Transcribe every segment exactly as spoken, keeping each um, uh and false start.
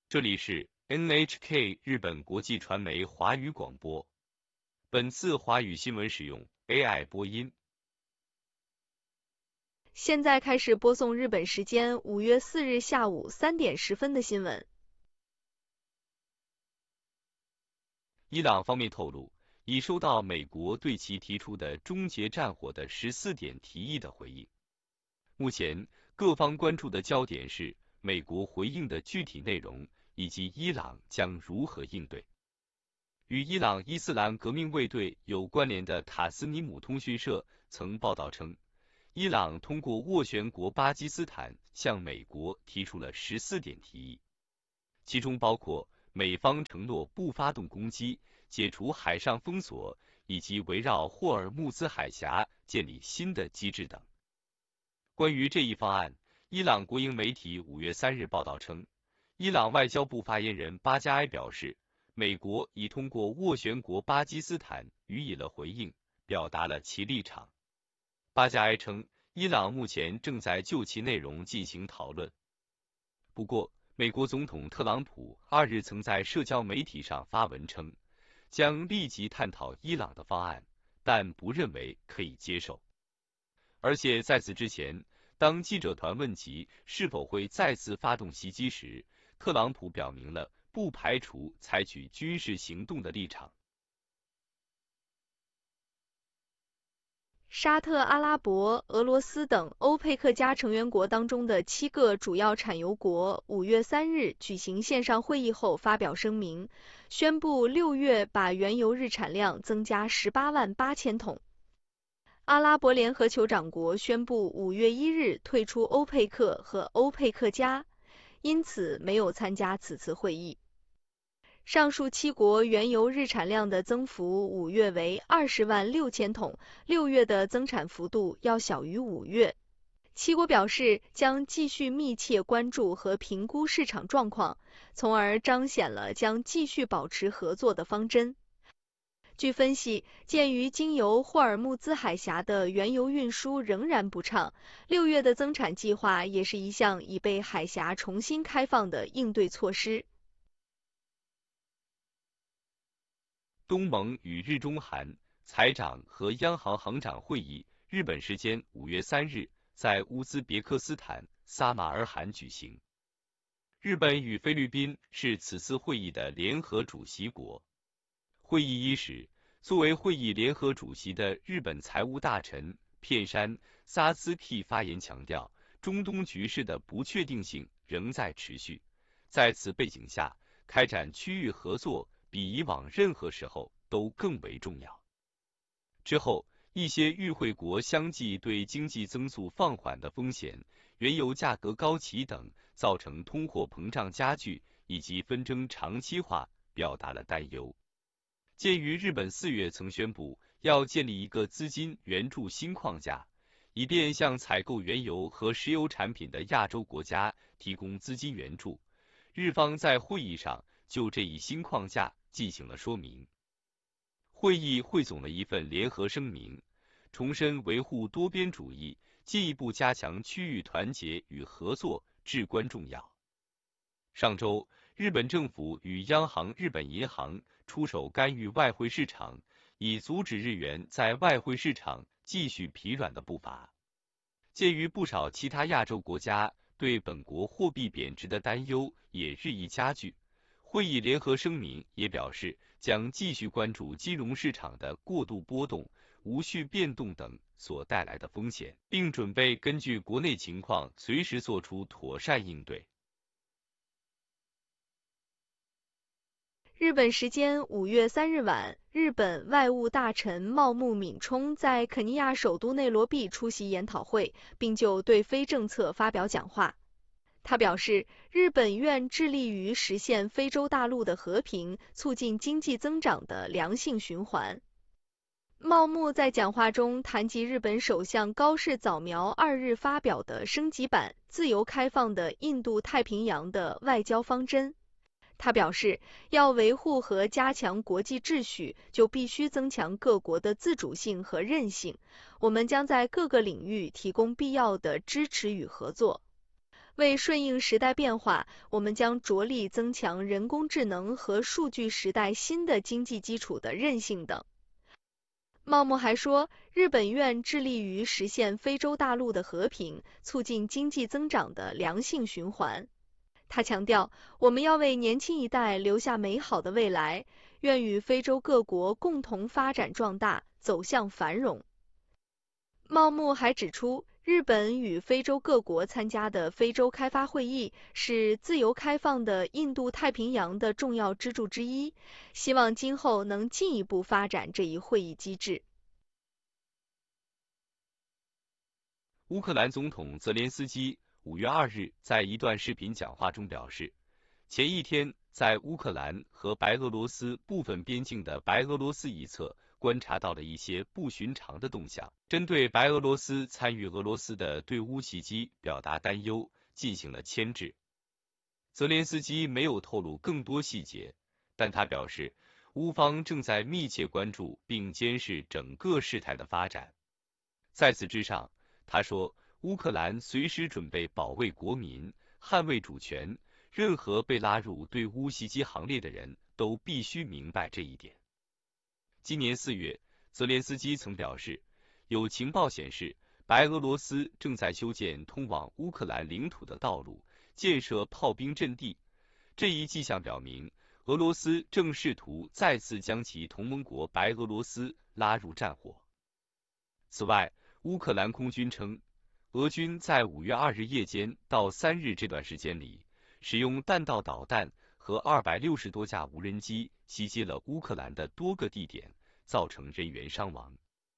这里是 N H K 日本国际传媒华语广播。本次华语新闻使用 A I 播音。 现在开始播送日本时间五月四日下午三点十分的新闻。 伊朗方面透露，已收到美国对其提出的终结战火的十四点提议的回应。目前，各方关注的焦点是美国回应的具体内容，以及伊朗将如何应对。与伊朗伊斯兰革命卫队有关联的塔斯尼姆通讯社曾报道称，伊朗通过斡旋国巴基斯坦向美国提出了十四点提议，其中包括美方承诺不发动攻击、解除海上封锁，以及围绕霍尔木兹海峡建立新的机制等。关于这一方案，伊朗国营媒体五月三日报道称，伊朗外交部发言人巴加埃表示，美国已通过斡旋国巴基斯坦予以了回应，表达了其立场。巴加埃称，伊朗目前正在就其内容进行讨论。不过，美国总统特朗普二日曾在社交媒体上发文称，将立即探讨伊朗的方案，但不认为可以接受。而且在此之前，当记者团问及是否会再次发动袭击时，特朗普表明了不排除采取军事行动的立场。 沙特阿拉伯、俄罗斯等欧佩克加成员国当中的七个主要产油国五月三日举行线上会议后发表声明，宣布六月把原油日产量增加十八万八千桶。阿拉伯联合酋长国宣布五月一日退出欧佩克和欧佩克加，因此没有参加此次会议。上述七国原油日产量的增幅五月为二十万六千桶，六月的增产幅度要小于五月。七国表示将继续密切关注和评估市场状况，从而彰显了将继续保持合作的方针。据分析，鉴于经由霍尔木兹海峡的原油运输仍然不畅，六月的增产计划也是一项已被海峡重新开放的应对措施。 东盟与日中韩财长和央行行长会议，日本时间五月三日在乌兹别克斯坦撒马尔罕举行。日本与菲律宾是此次会议的联合主席国。会议伊始，作为会议联合主席的日本财务大臣片山萨斯蒂发言强调，中东局势的不确定性仍在持续，在此背景下，开展区域合作比以往任何时候都更为重要。之后，一些与会国相继对经济增速放缓的风险、原油价格高企等造成通货膨胀加剧以及纷争长期化表达了担忧。鉴于日本四月曾宣布要建立一个资金援助新框架，以便向采购原油和石油产品的亚洲国家提供资金援助，日方在会议上就这一新框架进行了说明。会议汇总了一份联合声明，重申维护多边主义、进一步加强区域团结与合作至关重要。上周，日本政府与央行日本银行出手干预外汇市场，以阻止日元在外汇市场继续疲软的步伐。鉴于不少其他亚洲国家对本国货币贬值的担忧也日益加剧，会议联合声明也表示将继续关注金融市场的过度波动、无序变动等所带来的风险，并准备根据国内情况随时做出妥善应对。 日本时间五月三日晚，日本外务大臣茂木敏充在肯尼亚首都内罗毕出席研讨会，并就对非政策发表讲话。他表示，日本愿致力于实现非洲大陆的和平，促进经济增长的良性循环。茂木在讲话中谈及日本首相高市早苗二日发表的升级版自由开放的印度太平洋的外交方针。他表示，要维护和加强国际秩序，就必须增强各国的自主性和韧性。我们将在各个领域提供必要的支持与合作。 为顺应时代变化，我们将着力增强人工智能和数据时代新的经济基础的韧性等。茂木还说，日本愿致力于实现非洲大陆的和平，促进经济增长的良性循环。他强调，我们要为年轻一代留下美好的未来，愿与非洲各国共同发展壮大，走向繁荣。茂木还指出，日本与非洲各国参加的非洲开发会议是自由开放的印度太平洋的重要支柱之一，希望今后能进一步发展这一会议机制。 乌克兰总统泽连斯基五月二日在一段视频讲话中表示，前一天在乌克兰和白俄罗斯部分边境的白俄罗斯一侧观察到了一些不寻常的动向，针对白俄罗斯参与俄罗斯的对乌袭击表达担忧，进行了牵制。泽连斯基没有透露更多细节，但他表示，乌方正在密切关注并监视整个事态的发展。在此之上，他说，乌克兰随时准备保卫国民，捍卫主权，任何被拉入对乌袭击行列的人都必须明白这一点。今年四月，泽连斯基曾表示，有情报显示，白俄罗斯正在修建通往乌克兰领土的道路，建设炮兵阵地。这一迹象表明，俄罗斯正试图再次将其同盟国白俄罗斯拉入战火。此外，乌克兰空军称，俄军在五月二日夜间到三日这段时间里，使用弹道导弹和二百六十多架无人机袭击了乌克兰的多个地点，造成人员伤亡。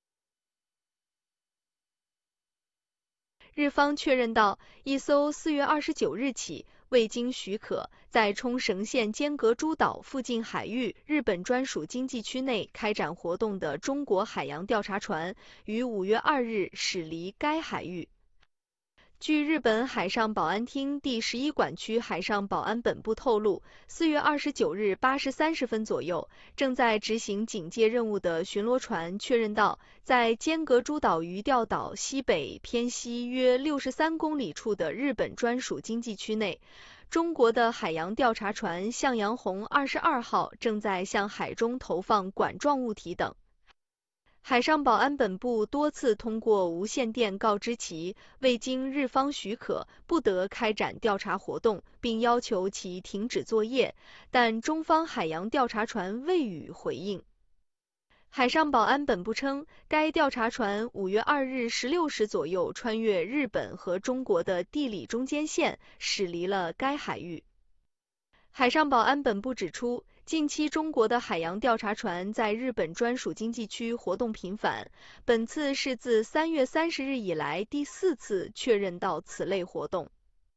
日方确认到，一艘四月二十九日起未经许可，在冲绳县尖阁诸岛附近海域日本专属经济区内开展活动的中国海洋调查船，于五月二日驶离该海域。据日本海上保安厅第十一管区海上保安本部透露，四月二十九日八时三十分左右，正在执行警戒任务的巡逻船确认到，在尖阁诸岛鱼钓岛西北偏西约六十三公里处的日本专属经济区内，中国的海洋调查船向阳红二十二号正在向海中投放管状物体等。海上保安本部多次通过无线电告知其，未经日方许可，不得开展调查活动，并要求其停止作业，但中方海洋调查船未予回应。海上保安本部称，该调查船五月二日十六时左右穿越日本和中国的地理中间线，驶离了该海域。海上保安本部指出，近期中国的海洋调查船在日本专属经济区活动频繁，本次是自三月三十日以来第四次确认到此类活动。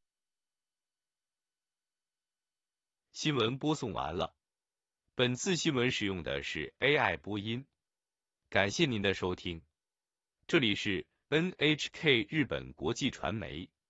新闻播送完了，本次新闻使用的是 A I 播音，感谢您的收听，这里是 N H K 日本国际传媒。